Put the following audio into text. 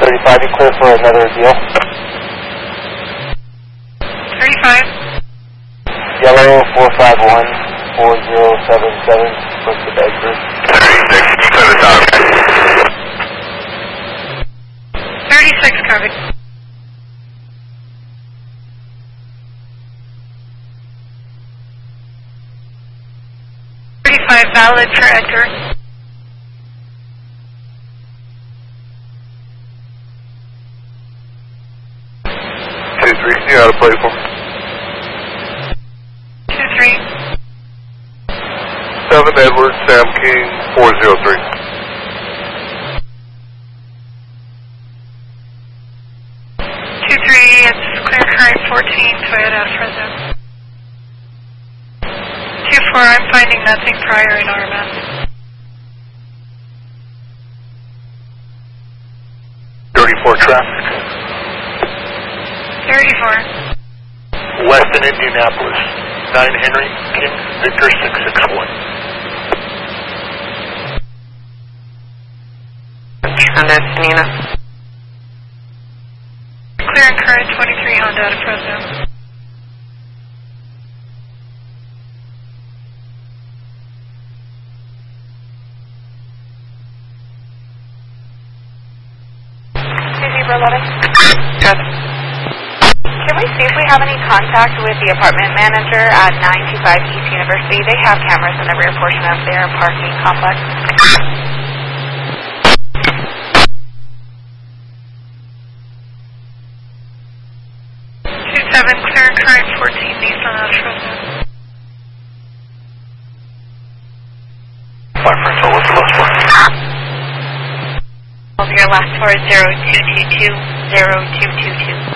35, you clear for another deal. 35. Yellow 451-4077, push to Bedford. 36, copy. Valid for Edgar. 2-3, you out of play for me. 2-3. 7 Edward, Sam King, 403. 2-3, it's clear current 14, Toyota Fresno. 2-4, I'm finding nothing prior in RMS. 34 traffic. 34. Weston, Indianapolis, 9 Henry, King, Victor 661. Honda, Nina. Clear and current 23, Honda out of Fresno. Good. Can we see if we have any contact with the apartment manager at 925 East University? They have cameras in the rear portion of their parking complex. 2-7, clear and current 14, Nissan out of Fresno. 5 Frontal, what's the last one? Your last four is 0222 0222.